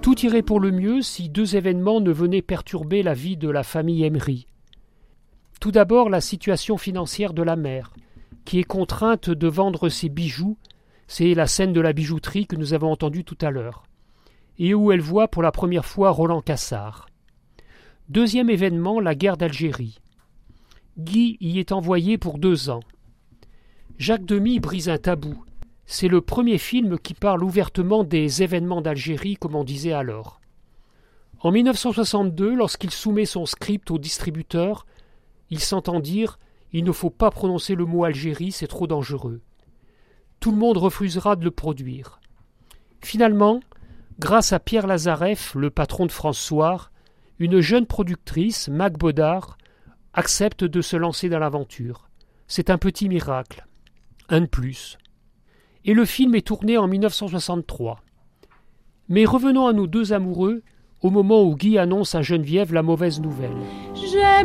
Tout irait pour le mieux si deux événements ne venaient perturber la vie de la famille Emery. Tout d'abord, la situation financière de la mère, qui est contrainte de vendre ses bijoux, c'est la scène de la bijouterie que nous avons entendue tout à l'heure, et où elle voit pour la première fois Roland Cassard. Deuxième événement, la guerre d'Algérie. Guy y est envoyé pour 2 ans. Jacques Demy brise un tabou. C'est le premier film qui parle ouvertement des événements d'Algérie, comme on disait alors. En 1962, lorsqu'il soumet son script au distributeur, il s'entend dire « Il ne faut pas prononcer le mot Algérie, c'est trop dangereux ». Tout le monde refusera de le produire. Finalement, grâce à Pierre Lazareff, le patron de France Soir, une jeune productrice, Mac Bodard, accepte de se lancer dans l'aventure. C'est un petit miracle. Un de plus. Et le film est tourné en 1963. Mais revenons à nos deux amoureux au moment où Guy annonce à Geneviève la mauvaise nouvelle.